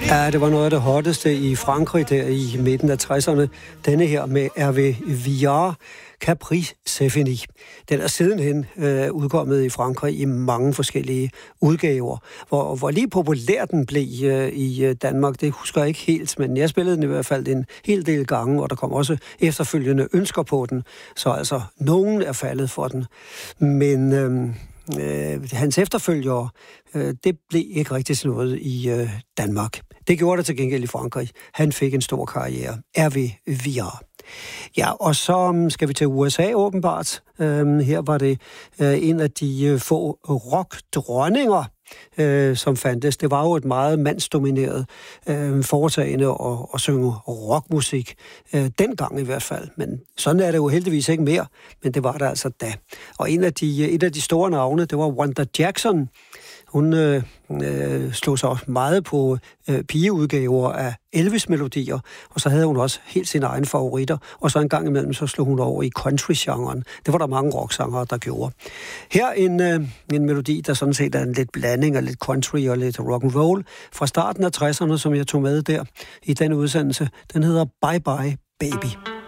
Ja, det var noget af det hotteste i Frankrig der i midten af 60'erne. Denne her med Hervé Villard, Caprice c'est fini. Den er sidenhen udkommet i Frankrig i mange forskellige udgaver. Hvor lige populær den blev i Danmark, det husker jeg ikke helt, men jeg spillede den i hvert fald en hel del gange, og der kom også efterfølgende ønsker på den. Så altså, nogen er faldet for den. Men hans efterfølgere, det blev ikke rigtig sådan noget i Danmark. Det gjorde det til gengæld i Frankrig. Han fik en stor karriere. Hervé Villard. Ja, og så skal vi til USA åbenbart. Her var det en af de få rockdronninger, som fandtes. Det var jo et meget mandsdomineret foretagende at synge rockmusik. Dengang i hvert fald. Men sådan er det jo heldigvis ikke mere. Men det var der altså da. Og et af de store navne, det var Wanda Jackson. Hun slog sig også meget på pigeudgaver af Elvis-melodier, og så havde hun også helt sine egne favoritter, og så en gang imellem så slog hun over i country-genren. Det var der mange rocksangere, der gjorde. Her en melodi, der sådan set er en lidt blanding af lidt country og lidt rock and roll fra starten af 60'erne, som jeg tog med der i den udsendelse. Den hedder Bye Bye Baby.